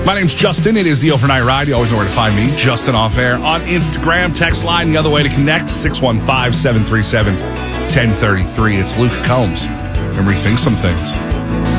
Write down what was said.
My name's Justin. It is the Overnight Ride. You always know where to find me, Justin Off Air, on Instagram. Text line, the other way to connect, 615-737-1033. It's Luke Combs. And rethink some things.